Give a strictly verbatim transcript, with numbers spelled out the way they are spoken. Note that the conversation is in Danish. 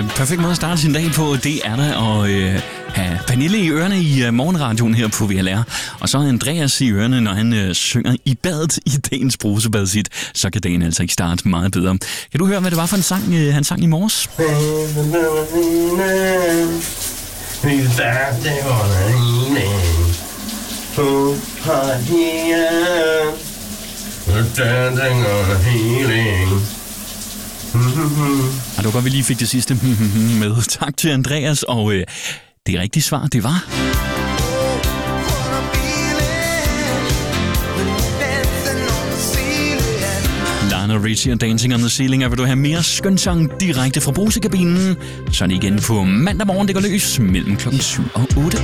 perfekt måde at starte sin dag på, det er der at øh, have Pernille i ørerne i øh, morgenradioen her på V L R. Og så Andreas i ørerne, når han øh, synger i badet i dagens brusebad sit. Så kan dagen altså ikke starte meget bedre. Kan du høre, hvad det var for en sang, øh, han sang i morges? Og det var godt, vi lige fik det sidste med. Tak til Andreas, og øh, det rigtige svar, det var... Lana Ritchie og Dancing on the Ceiling. Og vil du have mere skønsang direkte fra brusekabinen, så er det igen på mandag morgen, det går løs mellem klokken syv og otte.